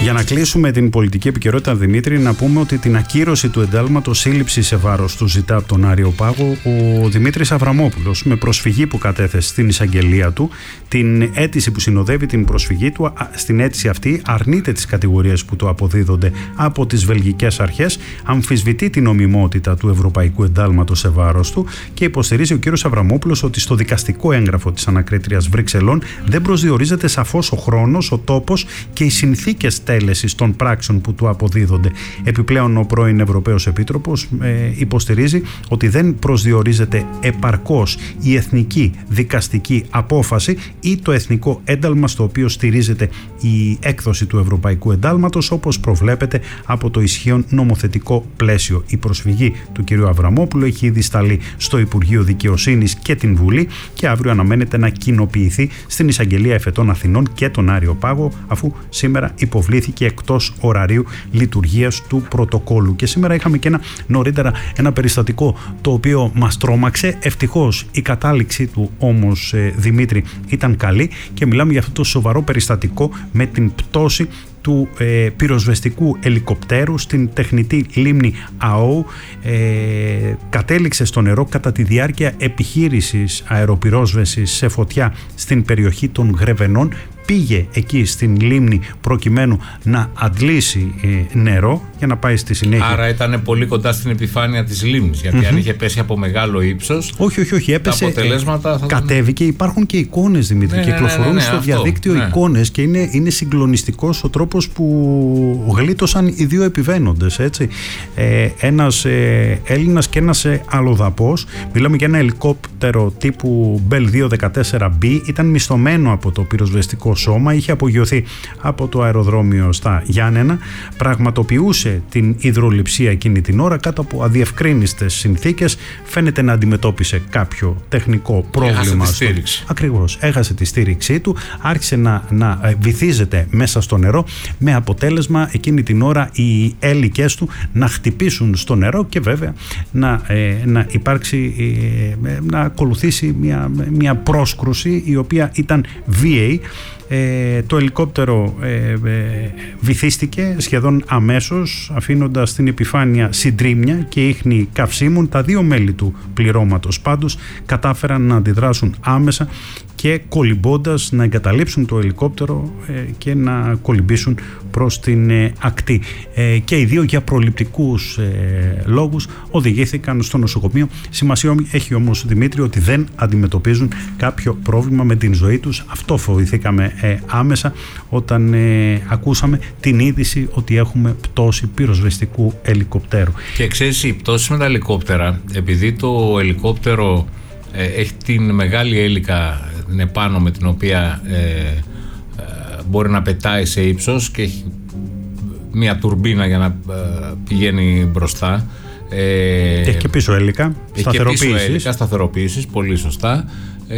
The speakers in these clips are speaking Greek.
Για να κλείσουμε την πολιτική επικαιρότητα, Δημήτρη, να πούμε ότι την ακύρωση του εντάλματος σύλληψη σε βάρος του ζητά από τον Άριο Πάγο ο Δημήτρης Αβραμόπουλος, με προσφυγή που κατέθεσε στην εισαγγελία του. Την αίτηση που συνοδεύει την προσφυγή του, στην αίτηση αυτή αρνείται τις κατηγορίες που του αποδίδονται από τις βελγικές αρχές, αμφισβητεί την νομιμότητα του ευρωπαϊκού εντάλματος σε βάρος του και υποστηρίζει ο κύριος Αβραμόπουλος ότι στο δικαστικό έγγραφο της ανακρίτριας Βρυξελών δεν προσδιορίζεται σαφώς ο χρόνος, ο τόπος και οι συνθήκες τέλεσης των πράξεων που του αποδίδονται. Επιπλέον, ο πρώην Ευρωπαίος Επίτροπος υποστηρίζει ότι δεν προσδιορίζεται επαρκώς η εθνική δικαστική απόφαση ή το εθνικό ένταλμα στο οποίο στηρίζεται η έκδοση του ευρωπαϊκού εντάλματος, όπως προβλέπεται από το ισχύον νομοθετικό πλαίσιο. Η προσφυγή του κ. Αβραμόπουλου έχει ήδη σταλεί στο Υπουργείο Δικαιοσύνης και την Βουλή και αύριο αναμένεται να κοινοποιηθεί στην Εισαγγελία Εφετών Αθηνών και τον Άριο Πάγο, αφού σήμερα υποβλήθηκε εκτός ωραρίου λειτουργίας του πρωτοκόλου. Και σήμερα είχαμε και νωρίτερα ένα περιστατικό το οποίο μας τρόμαξε. Ευτυχώς η κατάληξή του όμως, Δημήτρη, ήταν καλή και μιλάμε για αυτό το σοβαρό περιστατικό με την πτώση του πυροσβεστικού ελικοπτέρου στην τεχνητή λίμνη ΑΟ. Κατέληξε στο νερό κατά τη διάρκεια επιχείρησης αεροπυρόσβεσης σε φωτιά στην περιοχή των Γρεβενών. Πήγε εκεί στην λίμνη προκειμένου να αντλήσει νερό για να πάει στη συνέχεια. Άρα ήταν πολύ κοντά στην επιφάνεια της λίμνης, γιατί αν είχε πέσει από μεγάλο ύψος. Όχι, έπεσε. Τα αποτελέσματα κατέβηκε. Υπάρχουν και εικόνες, Δημήτρη. Κυκλοφορούν στο διαδίκτυο εικόνες και είναι συγκλονιστικός ο τρόπος που γλίτωσαν οι δύο επιβαίνοντες. Ένας Έλληνας και ένας αλλοδαπός. Μιλάμε για ένα ελικόπτερο τύπου Bell 214B. Ήταν μισθωμένο από το πυροσβεστικό σώμα, είχε απογειωθεί από το αεροδρόμιο στα Γιάννενα, πραγματοποιούσε την υδρολειψία εκείνη την ώρα κάτω από αδιευκρίνιστες συνθήκες. Φαίνεται να αντιμετώπισε κάποιο τεχνικό πρόβλημα. Έχασε τη στήριξη. Ακριβώς, έχασε τη στήριξή του, άρχισε να βυθίζεται μέσα στο νερό, με αποτέλεσμα εκείνη την ώρα οι έλικες του να χτυπήσουν στο νερό και βέβαια να υπάρξει, να ακολουθήσει μια πρόσκρουση η οποία ήταν βίαιη. Το ελικόπτερο βυθίστηκε σχεδόν αμέσως, αφήνοντας στην επιφάνεια συντρίμμια και ίχνη καυσίμων. Τα δύο μέλη του πληρώματος πάντως κατάφεραν να αντιδράσουν άμεσα και κολυμπώντας να εγκαταλείψουν το ελικόπτερο και να κολυμπήσουν προς την ακτή. Και οι δύο για προληπτικούς λόγους οδηγήθηκαν στο νοσοκομείο. Σημασία έχει όμως, Δημήτρη, ότι δεν αντιμετωπίζουν κάποιο πρόβλημα με την ζωή τους. Αυτό φοβηθήκαμε άμεσα όταν ακούσαμε την είδηση ότι έχουμε πτώση πυροσβεστικού ελικοπτέρου. Και ξέρεις, η πτώση με τα ελικόπτερα, επειδή το ελικόπτερο έχει την μεγάλη έλικα επάνω με την οποία μπορεί να πετάει σε ύψος και έχει μια τουρμπίνα για να πηγαίνει μπροστά. Έχει και πίσω έλικα, σταθεροποίησης, πολύ σωστά.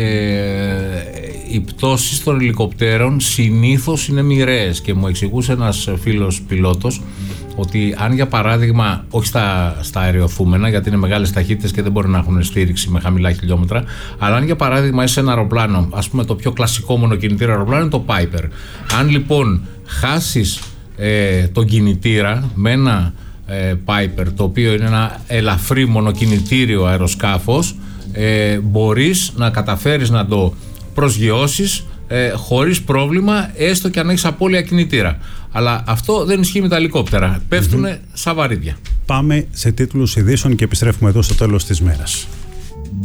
Οι πτώσεις των ελικοπτέρων συνήθως είναι μοιραίες και μου εξηγούσε ένας φίλος πιλότος ότι αν για παράδειγμα, όχι στα αεριοθούμενα, γιατί είναι μεγάλες ταχύτητες και δεν μπορεί να έχουν στήριξη με χαμηλά χιλιόμετρα, αλλά αν για παράδειγμα είσαι ένα αεροπλάνο, ας πούμε το πιο κλασικό μονοκινητήρα αεροπλάνο είναι το Piper. Αν λοιπόν χάσεις τον κινητήρα με ένα Piper, το οποίο είναι ένα ελαφρύ μονοκινητήριο αεροσκάφος, μπορείς να καταφέρεις να το προσγειώσεις χωρίς πρόβλημα, έστω και αν έχεις απώλεια κινητήρα. Αλλά αυτό δεν ισχύει με τα ελικόπτερα. Πέφτουνε σαν βαρύδια. Πάμε σε τίτλους ειδήσεων και επιστρέφουμε εδώ στο τέλος της μέρας.